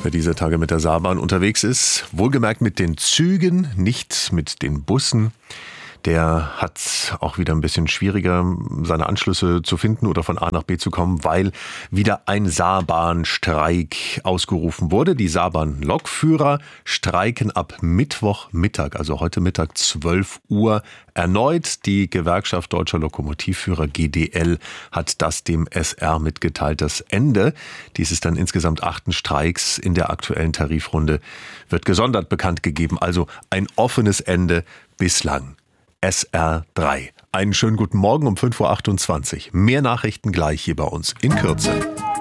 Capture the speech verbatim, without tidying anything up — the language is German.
Wer diese Tage mit der Saarbahn unterwegs ist, wohlgemerkt mit den Zügen, nicht mit den Bussen, der hat auch wieder ein bisschen schwieriger, seine Anschlüsse zu finden oder von A nach B zu kommen, weil wieder ein Saarbahnstreik ausgerufen wurde. Die Saarbahn-Lokführer streiken ab Mittwochmittag, also heute Mittag zwölf Uhr, erneut. Die Gewerkschaft Deutscher Lokomotivführer G D L hat das dem S R mitgeteilt. Das Ende dieses dann insgesamt achten Streiks in der aktuellen Tarifrunde wird gesondert bekannt gegeben. Also ein offenes Ende bislang. S R drei. Einen schönen guten Morgen um fünf Uhr achtundzwanzig. Mehr Nachrichten gleich hier bei uns in Kürze.